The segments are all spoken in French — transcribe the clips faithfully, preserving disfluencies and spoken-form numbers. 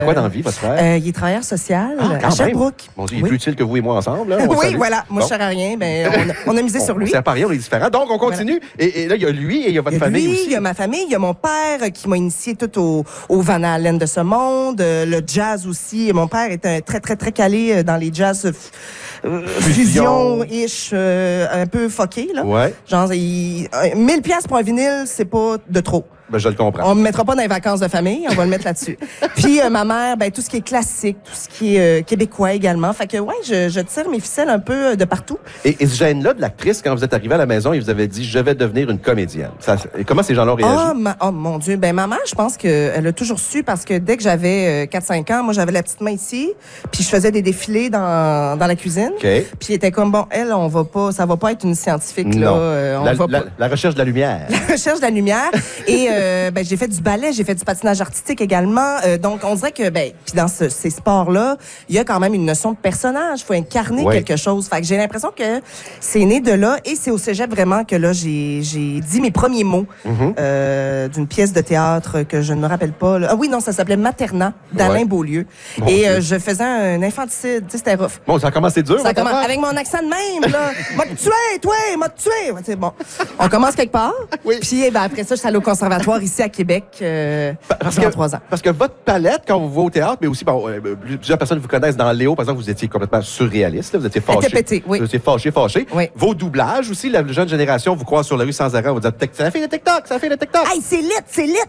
Quoi dans la vie, votre frère? Euh, il est travailleur social ah, à Sherbrooke. Mon Dieu, il est oui. plus utile que vous et moi ensemble. Là, on oui, salue. voilà. Moi, bon. je ne sers à rien. Ben, on, a, on a misé on, sur lui. C'est pas rien, on est différents. Donc, on continue. Voilà. Et, et là, il y a lui et il y a votre il y a famille lui, aussi. Il y a ma famille, il y a mon père qui m'a initié tout au, au Van Halen de ce monde, le jazz aussi. Mon père est un très, très, très calé dans les jazz euh, fusion-ish, euh, un peu fucké. Là. Ouais. Genre, il, mille piastres pour un vinyle, c'est pas de trop. Ben, je le comprends. On ne me mettra pas dans les vacances de famille, on va le mettre là-dessus. Puis euh, ma mère, ben tout ce qui est classique, tout ce qui est euh, québécois également. Fait que ouais, je, je tire mes ficelles un peu de partout. Et, et ce gêne-là de l'actrice, quand vous êtes arrivé à la maison, il vous avait dit « Je vais devenir une comédienne ». Et comment ces gens-là ont réagi? Oh, ma, oh mon Dieu, ben ma mère, je pense qu'elle a toujours su parce que dès que j'avais euh, quatre cinq ans, moi j'avais la petite main ici, puis je faisais des défilés dans, dans la cuisine. Okay. Puis elle était comme, bon, elle, on va pas, ça va pas être une scientifique, non. là. Euh, on la, va la, pas... la recherche de la lumière. La recherche de la lumière. Et euh, ben j'ai fait du ballet, j'ai fait du patinage artistique également. Euh, donc, on dirait que, ben, puis dans ce, ces sports-là, il y a quand même une notion de personnage. Il faut incarner ouais. quelque chose. Fait que j'ai l'impression que c'est né de là et c'est au cégep vraiment que là, j'ai, j'ai dit mes premiers mots mm-hmm. euh, d'une pièce de théâtre que je ne me rappelle pas. Là. Ah oui, non, ça s'appelait Maternat d'Alain ouais. Beaulieu. Bon, et euh, je faisais un infanticide. Tu sais, c'était rough. Bon, ça a commencé dur. Ça commence avec mon accent de même, là. M'a tué, toi, m'a tué. C'est bon. On commence quelque part. Oui. Puis ben, après ça, je suis allée au conservatoire ici à Québec. Euh, parce que trois ans. Parce que votre palette, quand vous voyez au théâtre, mais aussi, bon, euh, plusieurs personnes vous connaissent dans Léo, par exemple, vous étiez complètement surréaliste, là, vous étiez fâché. Pété, oui. Vous étiez fâché, fâché. Oui. Vos doublages aussi, la jeune génération vous croise sur la rue sans arrêt, on vous dit c'est la fille de TikTok, c'est la fille de TikTok. Hey, c'est lit, c'est lit.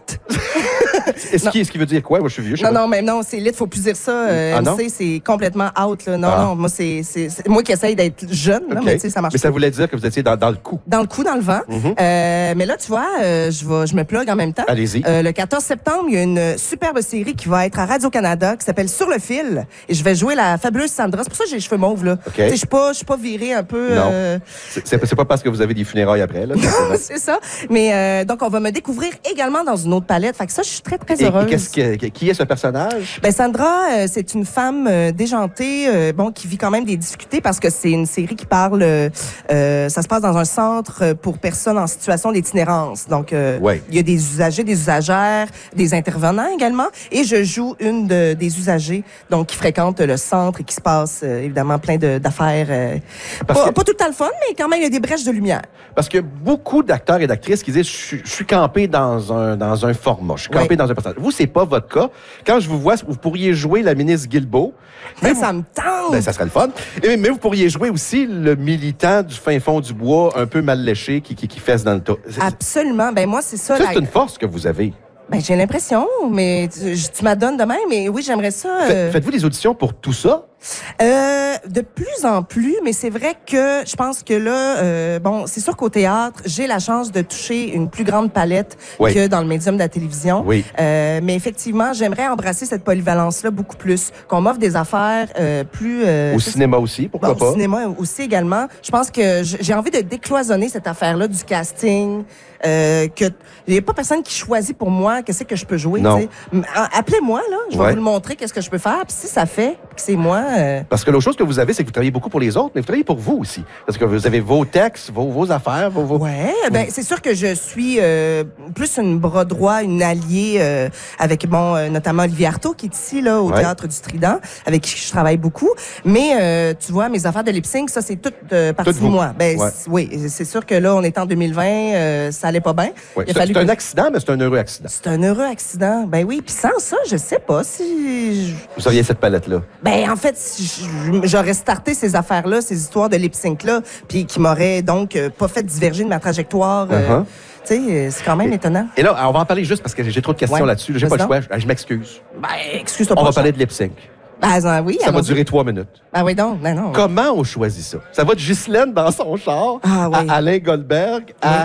Est-ce qu'il, est-ce qu'il veut dire quoi? Moi, je suis vieux. Je non, pas. non, mais non, c'est lit, faut plus dire ça. Euh, ah, M C, c'est complètement out, là. Non, ah. non, moi, c'est, c'est, c'est moi qui essaye d'être jeune, là, okay. mais tu sais, ça marche Mais pas. ça voulait dire que vous étiez dans, dans le coup. Dans le coup, dans le vent. Mm-hmm. Euh, mais là, tu vois, euh, je vais, je me plug en même temps. Allez-y. Euh, le quatorze septembre, il y a une superbe série qui va être à Radio-Canada qui s'appelle Sur le fil. Et je vais jouer la fabuleuse Sandra. C'est pour ça que j'ai les cheveux mauves, là. Okay. Je suis pas, je suis pas virée un peu. Non. Euh... C'est, c'est, c'est pas parce que vous avez des funérailles après, là. c'est ça. Mais euh, donc, on va me découvrir également dans une autre palette. Fait que ça, je suis très, très et, heureuse. Et qu'est-ce que, qui est ce personnage? Ben, Sandra, euh, c'est une femme euh, déjantée, euh, bon, qui vit quand même des difficultés parce que c'est une série qui parle, euh, ça se passe dans un centre pour personnes en situation d'itinérance. Donc, euh, ouais. il y a des usagers, des usagères, des intervenants également. Et je joue une de, des usagers, donc, qui fréquente le centre et qui se passe, euh, évidemment, plein de, d'affaires. Euh, pas, que, pas tout le temps le fun, mais quand même, il y a des brèches de lumière. Parce que beaucoup d'acteurs et d'actrices qui disent, je, je suis campé dans un, dans un format, je suis campé ouais. dans un personnage. Vous, c'est pas votre cas. Quand je vous vois, vous pourriez jouer la ministre Guilbeault. Mais ça me tente! Ben, ça serait le fun. Et, mais vous pourriez jouer aussi le militant du fin fond du bois, un peu mal léché, qui, qui, qui fesse dans le tas. Absolument. Ben, moi, c'est ça. Ça, la... c'est une force que vous avez. Ben, j'ai l'impression, mais tu, tu m'adonnes de même, mais oui, j'aimerais ça. Euh... Faites-vous des auditions pour tout ça? Euh, de plus en plus, mais c'est vrai que je pense que là, euh, bon, c'est sûr qu'au théâtre, j'ai la chance de toucher une plus grande palette oui. que dans le médium de la télévision. Oui. Euh, mais effectivement, j'aimerais embrasser cette polyvalence-là beaucoup plus, qu'on m'offre des affaires euh, plus... Euh, au cinéma aussi, pourquoi bon, pas? Au cinéma aussi également. Je pense que j'ai envie de décloisonner cette affaire-là du casting, euh, que il n'y a pas personne qui choisit pour moi qu'est-ce que je peux jouer. Non. Appelez-moi, là, je vais ouais. vous le montrer, qu'est-ce que je peux faire. Puis si ça fait que c'est moi... Euh... Parce que l'autre chose que vous avez, c'est que vous travaillez beaucoup pour les autres, mais vous travaillez pour vous aussi. Parce que vous avez vos textes, vos, vos affaires, vos... vos... Ouais, ben c'est sûr que je suis euh, plus une bras droit, une alliée euh, avec, bon, euh, notamment Olivier Artaud, qui est ici, là, au ouais. Théâtre du Trident, avec qui je travaille beaucoup. Mais, euh, tu vois, mes affaires de lip-sync, ça, c'est toute euh, partie de moi. Ben, ouais. c'est, oui, c'est sûr que là, on est en deux mille vingt, euh, ça allait pas bien. Ouais. C'est, c'est que... un accident, mais c'est un heureux accident. C'est un heureux accident. Ben oui, puis sans ça, je sais pas si... Je... Vous auriez cette palette-là? Ben, en fait, j'aurais starté ces affaires-là, ces histoires de lip-sync-là, puis qui m'auraient donc euh, pas fait diverger de ma trajectoire. Euh, uh-huh. Tu sais, c'est quand même et, étonnant. Et là, on va en parler juste parce que j'ai trop de questions ouais. là-dessus. J'ai pas le choix. Je, je m'excuse. Ben, excuse-toi pas. On va cher. parler de lip-sync. Ben, oui, ça va durer trois minutes. Ah oui, donc, ben non. Comment on choisit ça? Ça va de Ghislaine dans son char ah, oui. à Alain Goldberg à... Oui.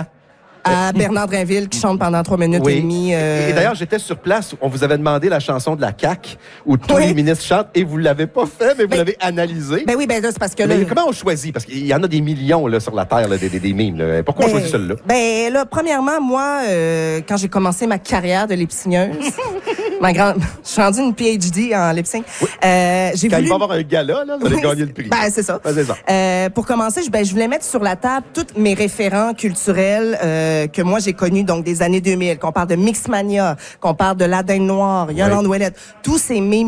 À Bernard Drinville qui chante pendant trois minutes oui. et demie. Euh... Et d'ailleurs, j'étais sur place. On vous avait demandé la chanson de la C A Q où tous oui. les ministres chantent et vous ne l'avez pas fait, mais vous ben, l'avez analysé. Ben oui, ben là, c'est parce que mais là... comment on choisit? Parce qu'il y en a des millions là, sur la Terre, là, des, des, des mimes. Là. Pourquoi ben, on choisit celle-là? Ben là, premièrement, moi, euh, quand j'ai commencé ma carrière de lip-signeuse, Ma grande, je suis rendue une P H D en lip sync. Oui. Euh, j'ai Quand voulu... il va y avoir un gala, là, vous allez gagner le prix. Ben, c'est ça. Ben, c'est ça. Euh, pour commencer, je, ben, je voulais mettre sur la table tous mes référents culturels euh, que moi j'ai connus, donc des années deux mille, qu'on parle de Mixmania, qu'on parle de La Dinde Noire, Yolande Oui. Ouellette, tous ces